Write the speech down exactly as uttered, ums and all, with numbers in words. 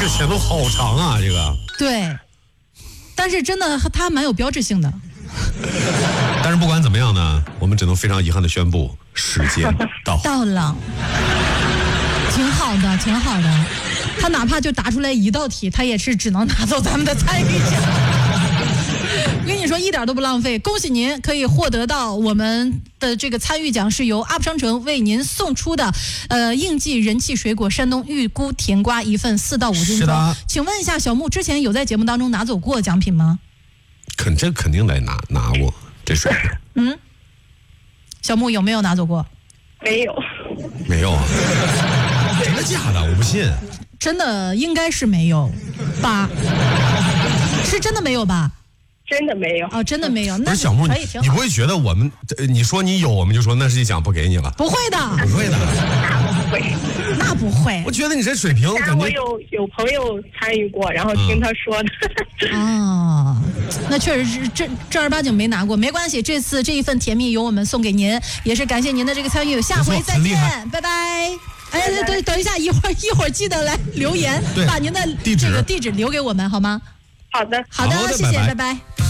这写的好长啊，这个。 对，但是真的它蛮有标志性的。 但是不管怎么样呢，我们只能非常遗憾的宣布，时间到到了，挺好的，挺好的。他哪怕就答出来一道题，他也是只能拿走咱们的参与奖。我跟你说，一点都不浪费。恭喜您可以获得到我们的这个参与奖，是由 U P 商城为您送出的呃应季人气水果山东玉菇甜瓜一份四到五斤装。请问一下，小木之前有在节目当中拿走过奖品吗？ 肯这肯定得拿拿过这水平。 嗯，小木有没有拿走过？ 没有。 没有啊？真的假的？我不信。 真的应该是没有吧？是真的没有吧？ 真的没有哦，真的没有。那不是小木，你你不会觉得我们，你说你有，我们就说那是一奖不给你了？ 不会的， 不会的， 不会， 那不会。 我觉得你这水平， 但我有有朋友参与过，然后听他说的。 嗯、哦，那确实是正正儿八经没拿过，没关系，这次这一份甜蜜由我们送给您，也是感谢您的这个参与，下回再见，拜拜。哎，等等一下，一会儿一会儿记得来留言，把您的这个地址留给我们好吗？ 好的， 好的，谢谢，拜拜。